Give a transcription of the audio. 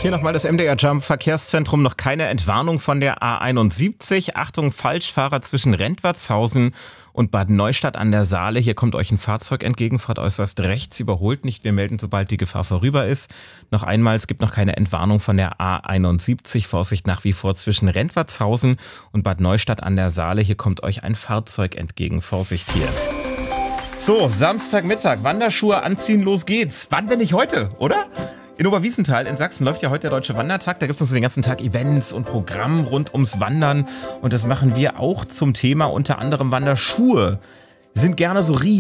Hier nochmal das MDR Jump Verkehrszentrum. Noch keine Entwarnung von der A71. Achtung, Falschfahrer zwischen Rentwertshausen und Bad Neustadt an der Saale. Hier kommt euch ein Fahrzeug entgegen, fahrt äußerst rechts, überholt nicht. Wir melden, sobald die Gefahr vorüber ist. Noch einmal, es gibt noch keine Entwarnung von der A71. Vorsicht nach wie vor zwischen Rentwertshausen und Bad Neustadt an der Saale. Hier kommt euch ein Fahrzeug entgegen. Vorsicht hier. So, Samstagmittag, Wanderschuhe anziehen, los geht's. Wann, wenn nicht heute, oder? In Oberwiesenthal in Sachsen läuft ja heute der Deutsche Wandertag. Da gibt es noch so den ganzen Tag Events und Programm rund ums Wandern. Und das machen wir auch zum Thema unter anderem Wanderschuhe. Sind gerne so riesig.